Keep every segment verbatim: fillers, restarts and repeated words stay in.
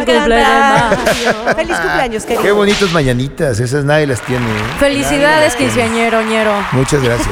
Cumpleaños. Feliz cumpleaños, querido. Qué bonitas mañanitas, esas nadie las tiene. ¿eh? Felicidades, quinceañero, ñero. Muchas gracias.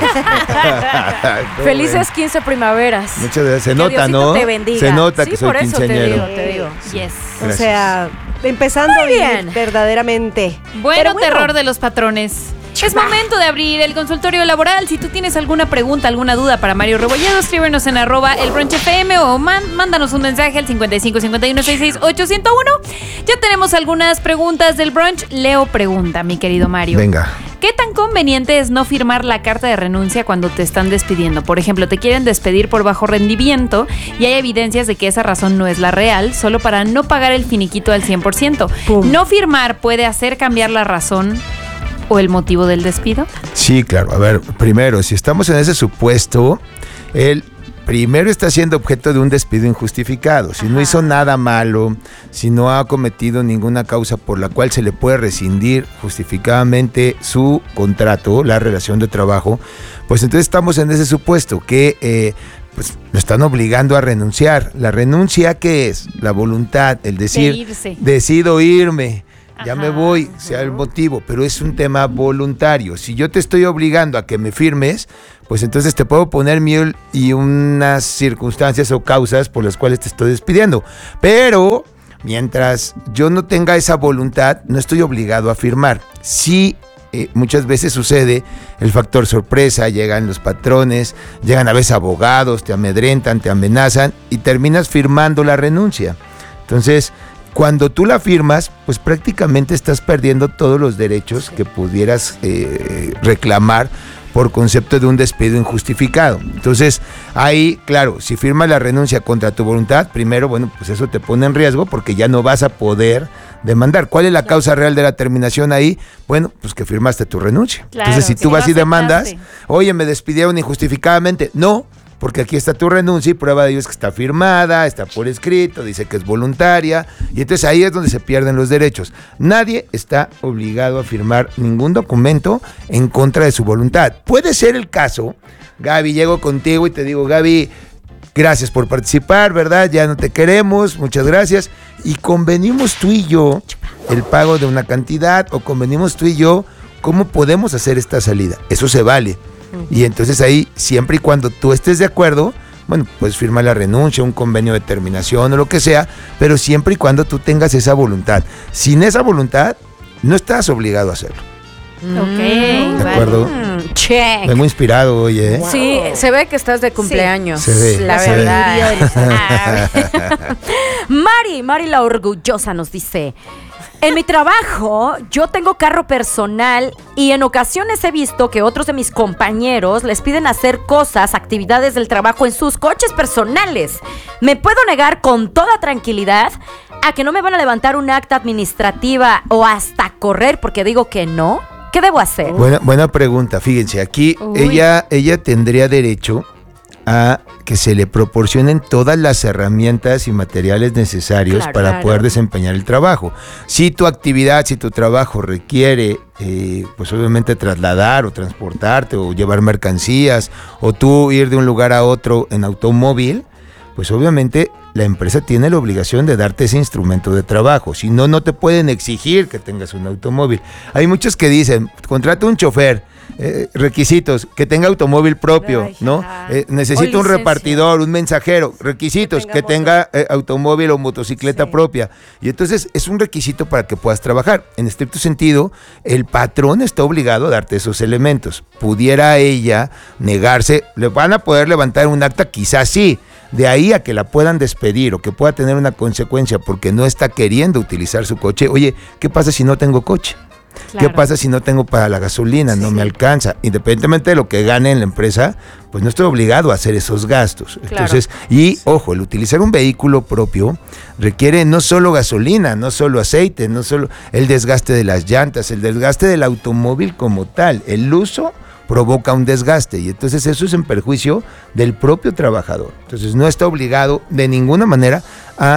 Felices quince primaveras. Muchas gracias. Se Que nota, Diosito ¿no? te bendiga. Se nota sí, que soy por eso quinceañero. te digo, te digo. Yes. O Gracias. sea, empezando Muy bien, bien. verdaderamente. Bueno, Pero bueno, terror de los patrones. Es momento de abrir el consultorio laboral. Si tú tienes alguna pregunta, alguna duda para Mario Rebolledo, escríbenos en arroba el brunch F M o man, mándanos un mensaje al cincuenta y cinco cincuenta y uno sesenta y seis ochocientos uno. Ya tenemos algunas preguntas del brunch. Leo pregunta, mi querido Mario. Venga. ¿Qué tan conveniente es no firmar la carta de renuncia cuando te están despidiendo? Por ejemplo, te quieren despedir por bajo rendimiento y hay evidencias de que esa razón no es la real, solo para no pagar el finiquito al cien por ciento. Pum. ¿No firmar puede hacer cambiar la razón o el motivo del despido? Sí, claro. A ver, primero, si estamos en ese supuesto, él primero está siendo objeto de un despido injustificado. Si Ajá. no hizo nada malo, si no ha cometido ninguna causa por la cual se le puede rescindir justificadamente su contrato, la relación de trabajo, pues entonces estamos en ese supuesto que eh, pues, lo están obligando a renunciar. ¿La renuncia qué es? La voluntad, el decir, De irse. decido irme. Ya Ajá. me voy, sea el motivo, pero es un tema voluntario. Si yo te estoy obligando a que me firmes, pues entonces te puedo poner mil y unas circunstancias o causas por las cuales te estoy despidiendo. Pero mientras yo no tenga esa voluntad, no estoy obligado a firmar. Sí, eh, muchas veces sucede el factor sorpresa, llegan los patrones, llegan a veces abogados, te amedrentan, te amenazan y terminas firmando la renuncia. Entonces, cuando tú la firmas, pues prácticamente estás perdiendo todos los derechos que pudieras eh, reclamar por concepto de un despido injustificado. Entonces, ahí, claro, si firmas la renuncia contra tu voluntad, primero, bueno, pues eso te pone en riesgo porque ya no vas a poder demandar. ¿Cuál es la causa real de la terminación ahí? Bueno, pues que firmaste tu renuncia. Claro, Entonces, si sí, tú vas lo y demandas, aceptaste. oye, me despidieron injustificadamente. No, porque aquí está tu renuncia y prueba de ello es que está firmada, está por escrito, dice que es voluntaria, y entonces ahí es donde se pierden los derechos. Nadie está obligado a firmar ningún documento en contra de su voluntad. Puede ser el caso, Gaby, llego contigo y te digo, Gaby, gracias por participar, ¿verdad? Ya no te queremos, muchas gracias, y convenimos tú y yo el pago de una cantidad, o convenimos tú y yo cómo podemos hacer esta salida. Eso se vale. Y entonces ahí, siempre y cuando tú estés de acuerdo, bueno, puedes firmar la renuncia, un convenio de terminación o lo que sea, pero siempre y cuando tú tengas esa voluntad. Sin esa voluntad, no estás obligado a hacerlo. Ok. ¿De acuerdo? Mm, check. Vengo inspirado hoy, ¿eh? Sí, se ve que estás de cumpleaños. Se ve, la se ve. verdad. Mari, Mari la orgullosa nos dice: en mi trabajo yo tengo carro personal y en ocasiones he visto que otros de mis compañeros les piden hacer cosas, actividades del trabajo en sus coches personales. ¿Me puedo negar con toda tranquilidad a que no me van a levantar un acta administrativa o hasta correr porque digo que no? ¿Qué debo hacer? Buena, buena pregunta. Fíjense, aquí Uy. ella, ella tendría derecho a que se le proporcionen todas las herramientas y materiales necesarios Claro, para claro. poder desempeñar el trabajo. Si tu actividad, si tu trabajo requiere, eh, pues obviamente trasladar o transportarte o llevar mercancías o tú ir de un lugar a otro en automóvil, pues obviamente la empresa tiene la obligación de darte ese instrumento de trabajo. Si no, no te pueden exigir que tengas un automóvil. Hay muchos que dicen, contrata un chofer. Eh, requisitos, que tenga automóvil propio, Ay, ¿no? ah. Eh, necesita O un licencia. repartidor, un mensajero, requisitos, Que que tenga tenga, eh, automóvil o motocicleta Sí. propia. Y entonces es un requisito para que puedas trabajar. En estricto sentido, el patrón está obligado a darte esos elementos. Pudiera ella negarse, le van a poder levantar un acta, quizás sí. De ahí a que la puedan despedir o que pueda tener una consecuencia porque no está queriendo utilizar su coche. Oye, ¿qué pasa si no tengo coche? Claro. ¿Qué pasa si no tengo para la gasolina? No me alcanza. Independientemente de lo que gane en la empresa, pues no estoy obligado a hacer esos gastos. Claro. Entonces, y ojo, el utilizar un vehículo propio requiere no solo gasolina, no solo aceite, no solo el desgaste de las llantas, el desgaste del automóvil como tal. El uso provoca un desgaste y entonces eso es en perjuicio del propio trabajador. Entonces no está obligado de ninguna manera a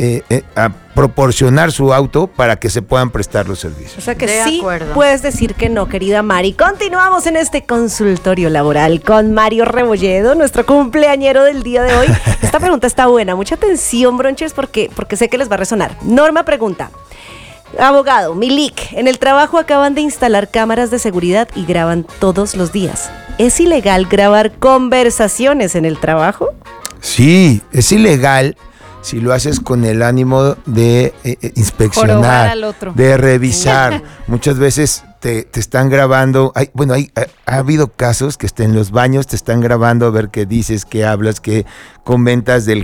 eh, eh, a proporcionar su auto para que se puedan prestar los servicios. O sea que De sí acuerdo. puedes decir que no, querida Mari. Continuamos en este consultorio laboral con Mario Rebolledo, nuestro cumpleañero del día de hoy. Esta pregunta está buena. Mucha atención, bronchers, porque, porque sé que les va a resonar. Norma pregunta. Abogado, Milik, en el trabajo acaban de instalar cámaras de seguridad y graban todos los días. ¿Es ilegal grabar conversaciones en el trabajo? Sí, es ilegal si lo haces con el ánimo de eh, eh, Jorobar inspeccionar, al otro. de revisar. Muchas veces te, te están grabando. Hay, bueno, hay, ha, ha habido casos que hasta en los baños te están grabando a ver qué dices, qué hablas, qué comentas del